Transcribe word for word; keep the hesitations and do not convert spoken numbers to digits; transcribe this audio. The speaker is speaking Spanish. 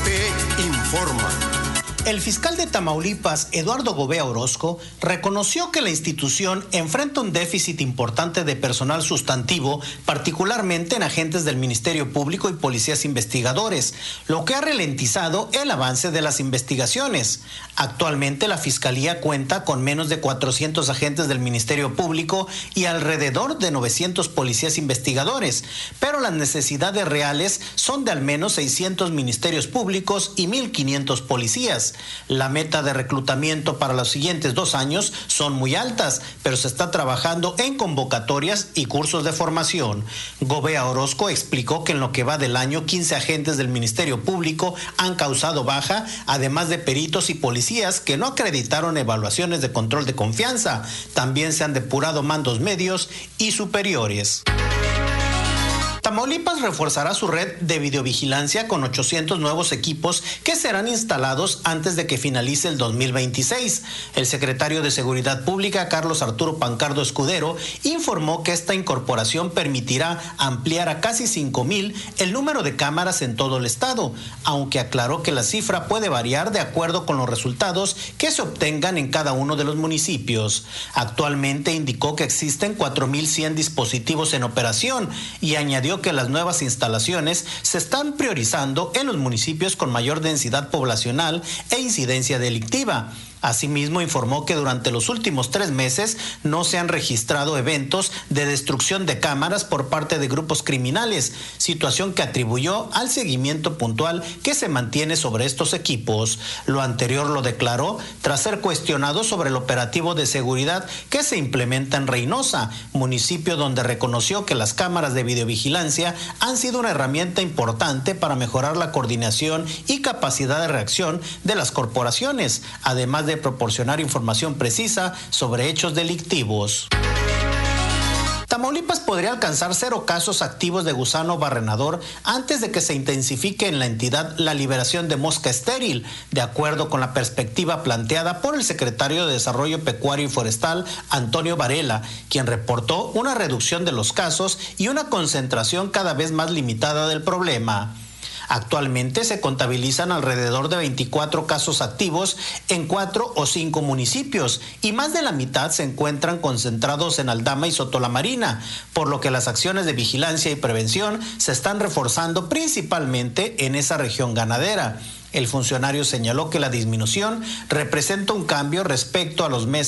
P informa. El fiscal de Tamaulipas, Eduardo Gobea Orozco, reconoció que la institución enfrenta un déficit importante de personal sustantivo, particularmente en agentes del Ministerio Público y policías investigadores, lo que ha ralentizado el avance de las investigaciones. Actualmente la Fiscalía cuenta con menos de cuatrocientos agentes del Ministerio Público y alrededor de novecientos policías investigadores, pero las necesidades reales son de al menos seiscientos ministerios públicos y mil quinientos policías. La meta de reclutamiento para los siguientes dos años son muy altas, pero se está trabajando en convocatorias y cursos de formación. Gobea Orozco explicó que en lo que va del año, quince agentes del Ministerio Público han causado baja, además de peritos y policías que no acreditaron evaluaciones de control de confianza. También se han depurado mandos medios y superiores. Tamaulipas reforzará su red de videovigilancia con ochocientos nuevos equipos que serán instalados antes de que finalice el dos mil veintiséis. El secretario de Seguridad Pública, Carlos Arturo Pancardo Escudero, informó que esta incorporación permitirá ampliar a casi cinco mil el número de cámaras en todo el estado, aunque aclaró que la cifra puede variar de acuerdo con los resultados que se obtengan en cada uno de los municipios. Actualmente indicó que existen cuatro mil cien dispositivos en operación y añadió que las nuevas instalaciones se están priorizando en los municipios con mayor densidad poblacional e incidencia delictiva. Asimismo, informó que durante los últimos tres meses no se han registrado eventos de destrucción de cámaras por parte de grupos criminales, situación que atribuyó al seguimiento puntual que se mantiene sobre estos equipos. Lo anterior lo declaró tras ser cuestionado sobre el operativo de seguridad que se implementa en Reynosa, municipio donde reconoció que las cámaras de videovigilancia han sido una herramienta importante para mejorar la coordinación y capacidad de reacción de las corporaciones, además de proporcionar información precisa sobre hechos delictivos. Tamaulipas podría alcanzar cero casos activos de gusano barrenador antes de que se intensifique en la entidad la liberación de mosca estéril, de acuerdo con la perspectiva planteada por el secretario de Desarrollo Pecuario y Forestal, Antonio Varela, quien reportó una reducción de los casos y una concentración cada vez más limitada del problema. Actualmente se contabilizan alrededor de veinticuatro casos activos en cuatro o cinco municipios y más de la mitad se encuentran concentrados en Aldama y Sotolamarina, por lo que las acciones de vigilancia y prevención se están reforzando principalmente en esa región ganadera. El funcionario señaló que la disminución representa un cambio respecto a los meses